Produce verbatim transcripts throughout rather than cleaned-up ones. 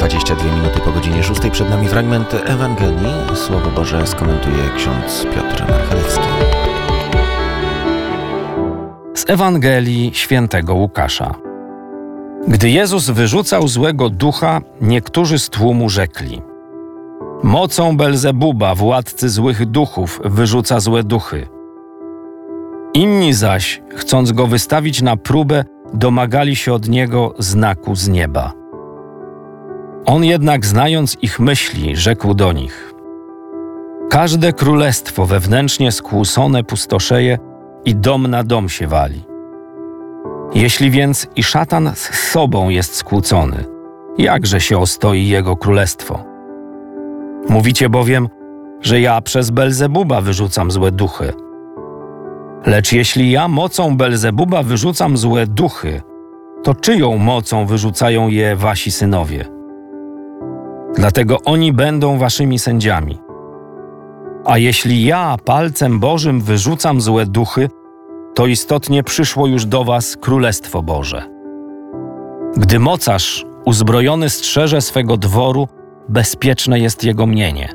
dwadzieścia dwie minuty po godzinie szóstej. Przed nami fragment Ewangelii. Słowo Boże skomentuje ksiądz Piotr Marchalewski. Z Ewangelii świętego Łukasza. Gdy Jezus wyrzucał złego ducha, niektórzy z tłumu rzekli: mocą Belzebuba, władcy złych duchów, wyrzuca złe duchy. Inni zaś, chcąc go wystawić na próbę, domagali się od niego znaku z nieba. On jednak, znając ich myśli, rzekł do nich: każde królestwo wewnętrznie skłócone pustoszeje i dom na dom się wali. Jeśli więc i szatan z sobą jest skłócony, jakże się ostoi jego królestwo? Mówicie bowiem, że ja przez Belzebuba wyrzucam złe duchy. Lecz jeśli ja mocą Belzebuba wyrzucam złe duchy, to czyją mocą wyrzucają je wasi synowie? Dlatego oni będą waszymi sędziami. A jeśli ja palcem Bożym wyrzucam złe duchy, to istotnie przyszło już do was Królestwo Boże. Gdy mocarz uzbrojony strzeże swego dworu, bezpieczne jest jego mienie.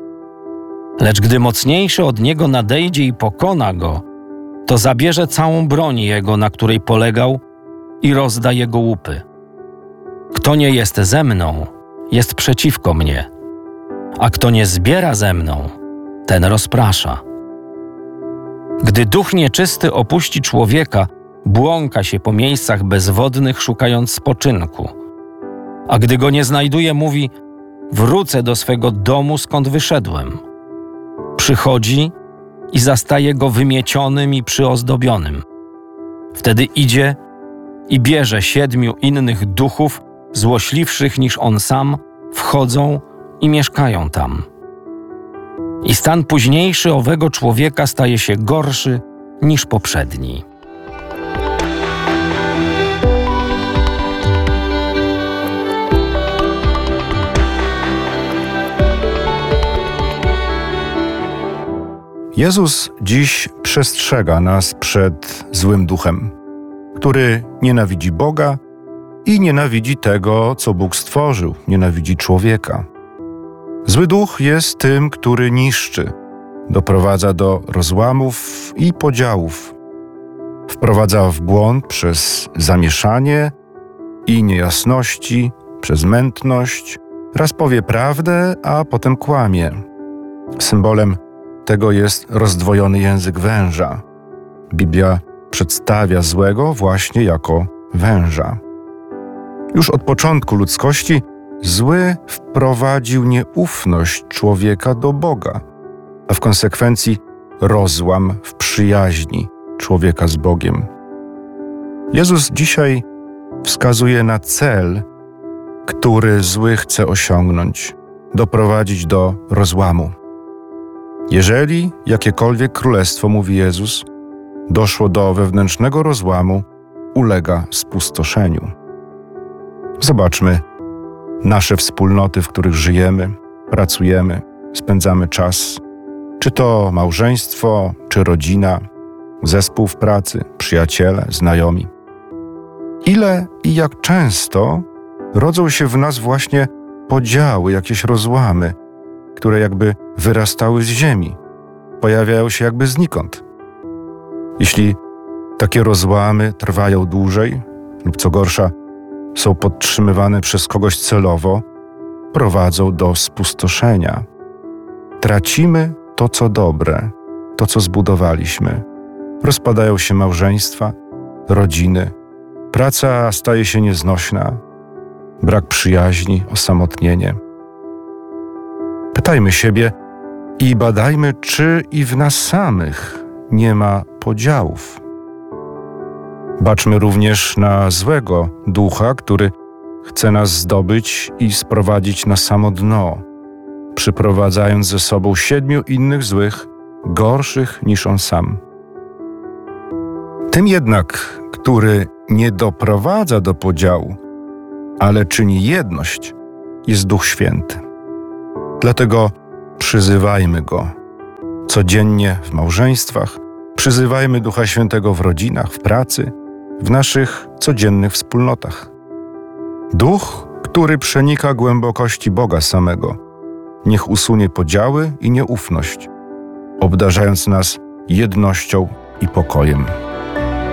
Lecz gdy mocniejszy od niego nadejdzie i pokona go, to zabierze całą broń jego, na której polegał, i rozda jego łupy. Kto nie jest ze mną, jest przeciwko mnie, a kto nie zbiera ze mną, ten rozprasza. Gdy duch nieczysty opuści człowieka, błąka się po miejscach bezwodnych, szukając spoczynku. A gdy go nie znajduje, mówi: wrócę do swego domu, skąd wyszedłem. Przychodzi i zastaje go wymiecionym i przyozdobionym. Wtedy idzie i bierze siedmiu innych duchów, złośliwszych niż on sam, wchodzą i mieszkają tam. I stan późniejszy owego człowieka staje się gorszy niż poprzedni. Jezus dziś przestrzega nas przed złym duchem, który nienawidzi Boga i nienawidzi tego, co Bóg stworzył, nienawidzi człowieka. Zły duch jest tym, który niszczy, doprowadza do rozłamów i podziałów. Wprowadza w błąd przez zamieszanie i niejasności, przez mętność, raz powie prawdę, a potem kłamie. Symbolem tego jest rozdwojony język węża. Biblia przedstawia złego właśnie jako węża. Już od początku ludzkości zły wprowadził nieufność człowieka do Boga, a w konsekwencji rozłam w przyjaźni człowieka z Bogiem. Jezus dzisiaj wskazuje na cel, który zły chce osiągnąć, doprowadzić do rozłamu. Jeżeli jakiekolwiek królestwo, mówi Jezus, doszło do wewnętrznego rozłamu, ulega spustoszeniu. Zobaczmy nasze wspólnoty, w których żyjemy, pracujemy, spędzamy czas. Czy to małżeństwo, czy rodzina, zespół w pracy, przyjaciele, znajomi. Ile i jak często rodzą się w nas właśnie podziały, jakieś rozłamy, które jakby wyrastały z ziemi, pojawiają się jakby znikąd. Jeśli takie rozłamy trwają dłużej lub co gorsza, są podtrzymywane przez kogoś celowo, prowadzą do spustoszenia. Tracimy to, co dobre, to, co zbudowaliśmy. Rozpadają się małżeństwa, rodziny, praca staje się nieznośna, brak przyjaźni, osamotnienie. Pytajmy siebie i badajmy, czy i w nas samych nie ma podziałów. Baczmy również na złego ducha, który chce nas zdobyć i sprowadzić na samo dno, przyprowadzając ze sobą siedmiu innych złych, gorszych niż on sam. Tym jednak, który nie doprowadza do podziału, ale czyni jedność, jest Duch Święty. Dlatego przyzywajmy Go codziennie w małżeństwach, przyzywajmy Ducha Świętego w rodzinach, w pracy, w naszych codziennych wspólnotach. Duch, który przenika głębokości Boga samego. Niech usunie podziały i nieufność, obdarzając nas jednością i pokojem.